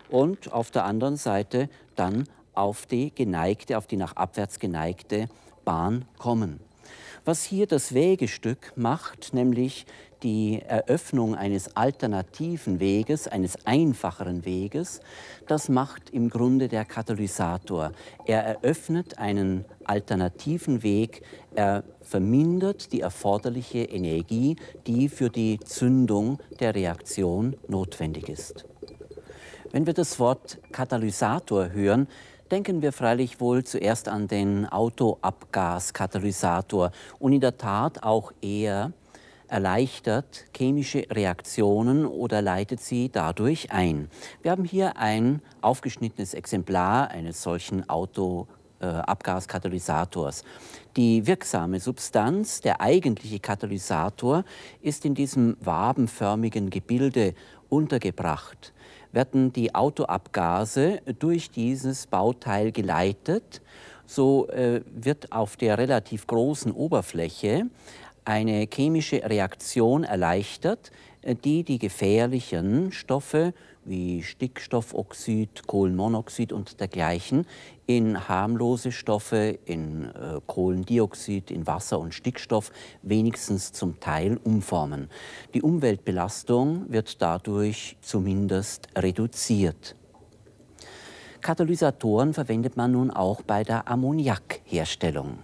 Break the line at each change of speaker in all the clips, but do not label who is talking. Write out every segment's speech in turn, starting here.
und auf der anderen Seite dann auf die nach abwärts geneigte Bahn kommen. Was hier das Wegestück macht, nämlich die Eröffnung eines alternativen Weges, eines einfacheren Weges, das macht im Grunde der Katalysator. Er eröffnet einen alternativen Weg, er vermindert die erforderliche Energie, die für die Zündung der Reaktion notwendig ist. Wenn wir das Wort Katalysator hören, denken wir freilich wohl zuerst an den Autoabgaskatalysator und in der Tat auch er erleichtert chemische Reaktionen oder leitet sie dadurch ein. Wir haben hier ein aufgeschnittenes Exemplar eines solchen Autoabgaskatalysators. Die wirksame Substanz, der eigentliche Katalysator, ist in diesem wabenförmigen Gebilde untergebracht. Werden die Autoabgase durch dieses Bauteil geleitet, so wird auf der relativ großen Oberfläche eine chemische Reaktion erleichtert, die die gefährlichen Stoffe wie Stickstoffoxid, Kohlenmonoxid und dergleichen in harmlose Stoffe, in Kohlendioxid, in Wasser und Stickstoff wenigstens zum Teil umformen. Die Umweltbelastung wird dadurch zumindest reduziert. Katalysatoren verwendet man nun auch bei der Ammoniakherstellung.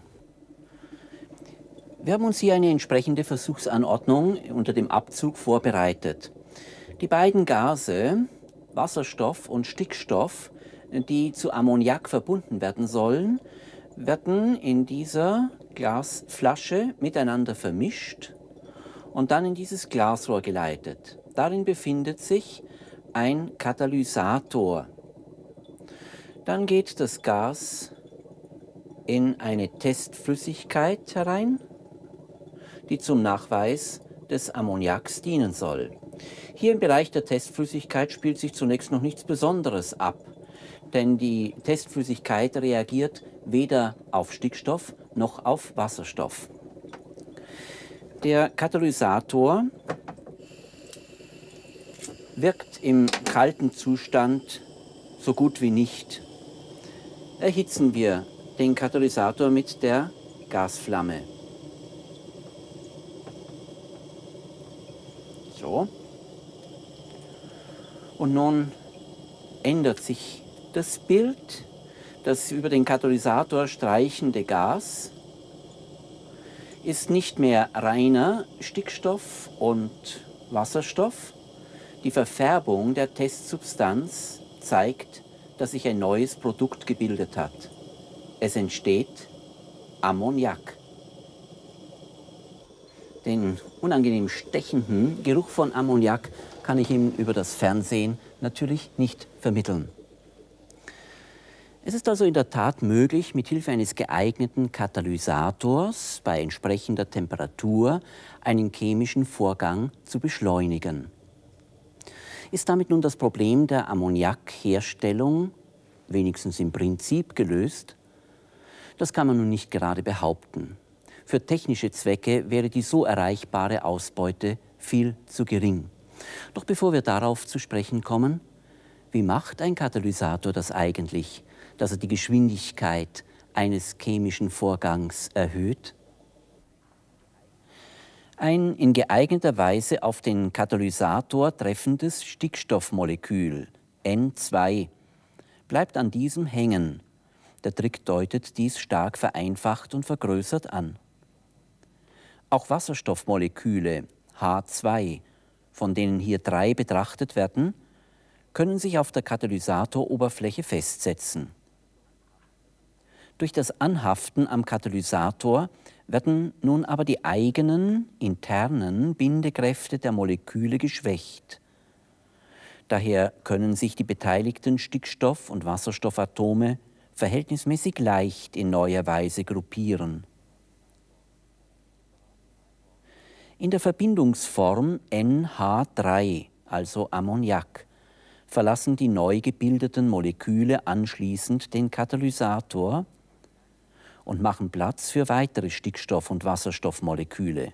Wir haben uns hier eine entsprechende Versuchsanordnung unter dem Abzug vorbereitet. Die beiden Gase, Wasserstoff und Stickstoff, die zu Ammoniak verbunden werden sollen, werden in dieser Glasflasche miteinander vermischt und dann in dieses Glasrohr geleitet. Darin befindet sich ein Katalysator. Dann geht das Gas in eine Testflüssigkeit herein, die zum Nachweis des Ammoniaks dienen soll. Hier im Bereich der Testflüssigkeit spielt sich zunächst noch nichts Besonderes ab, denn die Testflüssigkeit reagiert weder auf Stickstoff noch auf Wasserstoff. Der Katalysator wirkt im kalten Zustand so gut wie nicht. Erhitzen wir den Katalysator mit der Gasflamme. So. Und nun ändert sich das Bild. Das über den Katalysator streichende Gas ist nicht mehr reiner Stickstoff und Wasserstoff. Die Verfärbung der Testsubstanz zeigt, dass sich ein neues Produkt gebildet hat. Es entsteht Ammoniak. Den unangenehm stechenden Geruch von Ammoniak kann ich ihm über das Fernsehen natürlich nicht vermitteln. Es ist also in der Tat möglich, mit Hilfe eines geeigneten Katalysators bei entsprechender Temperatur einen chemischen Vorgang zu beschleunigen. Ist damit nun das Problem der Ammoniakherstellung wenigstens im Prinzip gelöst? Das kann man nun nicht gerade behaupten. Für technische Zwecke wäre die so erreichbare Ausbeute viel zu gering. Doch bevor wir darauf zu sprechen kommen, wie macht ein Katalysator das eigentlich, dass er die Geschwindigkeit eines chemischen Vorgangs erhöht? Ein in geeigneter Weise auf den Katalysator treffendes Stickstoffmolekül, N2, bleibt an diesem hängen. Der Trick deutet dies stark vereinfacht und vergrößert an. Auch Wasserstoffmoleküle, H2, von denen hier 3 betrachtet werden, können sich auf der Katalysatoroberfläche festsetzen. Durch das Anhaften am Katalysator werden nun aber die eigenen internen Bindekräfte der Moleküle geschwächt. Daher können sich die beteiligten Stickstoff- und Wasserstoffatome verhältnismäßig leicht in neuer Weise gruppieren. In der Verbindungsform NH3, also Ammoniak, verlassen die neu gebildeten Moleküle anschließend den Katalysator und machen Platz für weitere Stickstoff- und Wasserstoffmoleküle.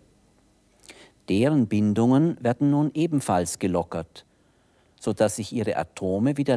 Deren Bindungen werden nun ebenfalls gelockert, sodass sich ihre Atome wieder